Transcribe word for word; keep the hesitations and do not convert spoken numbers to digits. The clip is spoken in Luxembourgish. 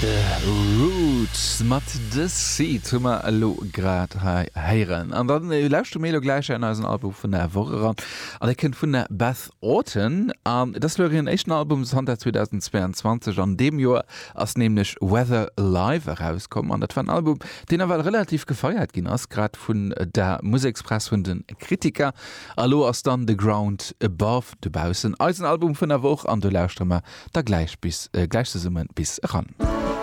Roots mat de Seed hummer allo grad heieren. An dann äh, lauscht du mélo gleich an als Album vun der Woche ran. An der kennt vun der Beth Orton. Um, das war ein echten Album Sonntag zweitausendzweiundzwanzig an dem Jahr ass nämlich Weather Live herauskommen. An dat war ein Album, den er war relativ gefeiert gin ass grad vun der Musikexpress vun den Kritiker. Allo ass dann The Ground Above de Bausen. Als ein Album vun der Woche an du lauschtmmer da gleich bis äh, gleich summen bis ran.